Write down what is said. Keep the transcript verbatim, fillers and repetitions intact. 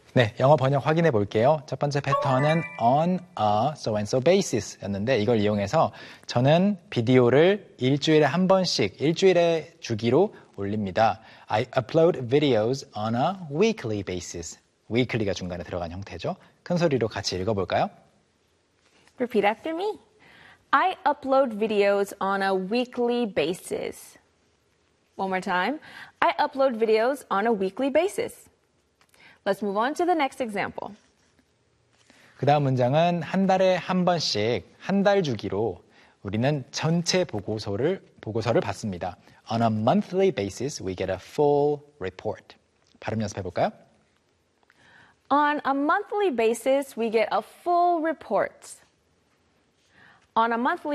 네, 영어 번역 확인해 볼게요. 첫 번째 패턴은 on a so and so basis 였는데 이걸 이용해서 저는 비디오를 일주일에 한 번씩, 일주일에 주기로 올립니다. I upload videos on a weekly basis. weekly가 중간에 들어간 형태죠. 큰 소리로 같이 읽어볼까요? Repeat after me. I upload videos on a weekly basis. One more time. I upload videos on a weekly basis. Let's move on to the next example. 그 다음 문장은 한 달에 한 번씩 한 달 주기로 우리는 전체 보고서를, 보고서를 받습니다. On a monthly basis, we get a full report. 발음 연습해 볼까요? On a monthly basis, we get a full report. On a monthly